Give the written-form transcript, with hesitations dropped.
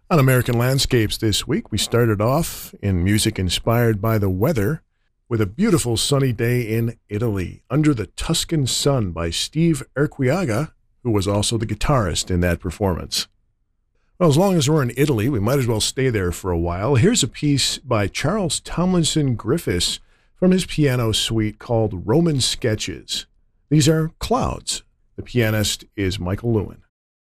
On American Landscapes this week, we started off in music inspired by the weather with a beautiful sunny day in Italy, Under the Tuscan Sun by Steve Erquiaga, who was also the guitarist in that performance. Well, as long as we're in Italy, we might as well stay there for a while. Here's a piece by Charles Tomlinson Griffiths from his piano suite called Roman Sketches. These are Clouds. The pianist is Michael Lewin.